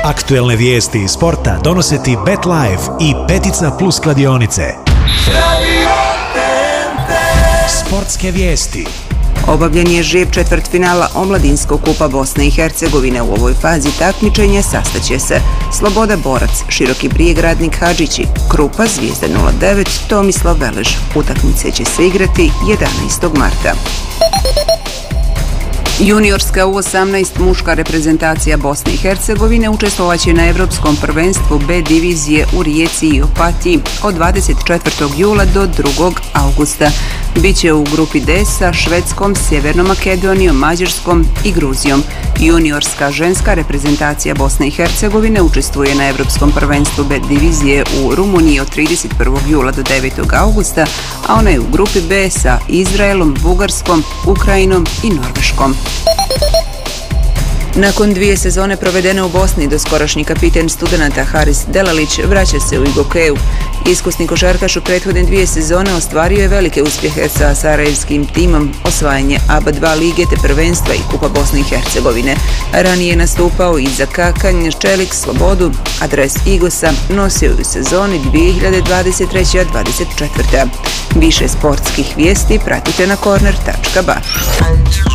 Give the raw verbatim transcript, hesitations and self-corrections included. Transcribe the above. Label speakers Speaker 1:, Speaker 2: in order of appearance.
Speaker 1: Aktuelne vijesti iz sporta donose ti BetLife i Petica Plus kladionice. Sportske vijesti.
Speaker 2: Obavljen je žreb četvrtfinala Omladinskog kupa Bosne i Hercegovine. U ovoj fazi takmičenja sastaće se Sloboda Borac, Široki Brijeg Radnik Hadžići, Krupa Zvijezda nula devet, Tomislav Velež. Utakmice će se igrati jedanaestog marta. Juniorska U osamnaest muška reprezentacija Bosne i Hercegovine učestvovaće na Evropskom prvenstvu B divizije u Rijeci i Opatiji od dvadeset četvrtog jula do drugog avgusta. Biće u grupi D sa Švedskom, Sjevernom Makedonijom, Mađarskom i Gruzijom. Juniorska ženska reprezentacija Bosne i Hercegovine učestvuje na Evropskom prvenstvu B divizije u Rumuniji od trideset prvog jula do devetog avgusta, a ona je u grupi B sa Izraelom, Bugarskom, Ukrajinom i Norveškom. Nakon dvije sezone provedene u Bosni, doskorašnji kapiten studenata Haris Delalić vraća se u Igokeju. Iskusni košarkaš u prethodne dvije sezone ostvario je velike uspjehe sa sarajevskim timom, osvajanje A B A dva lige te prvenstva i Kupa Bosne i Hercegovine. Ranije je nastupao i za Kakanj, Čelik, Slobodu, a dres Igosa nosio u sezoni dvije hiljade dvadeset treće dvadeset četvrte. Više sportskih vijesti pratite na korner tačka ba.